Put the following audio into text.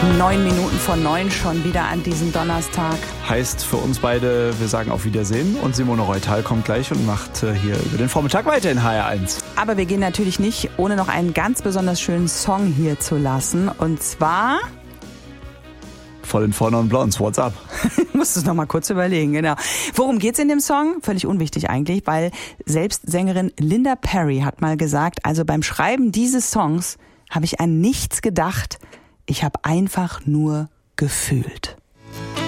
8:09 schon wieder an diesem Donnerstag. Heißt für uns beide, wir sagen auf Wiedersehen und Simone Reutal kommt gleich und macht hier über den Vormittag weiter in HR1. Aber wir gehen natürlich nicht, ohne noch einen ganz besonders schönen Song hier zu lassen. Und zwar... Voll in Vorne und Blondes, what's up? Musst du es noch mal kurz überlegen, genau. Worum geht's in dem Song? Völlig unwichtig eigentlich, weil selbst Sängerin Linda Perry hat mal gesagt, also beim Schreiben dieses Songs habe ich an nichts gedacht, ich habe einfach nur gefühlt.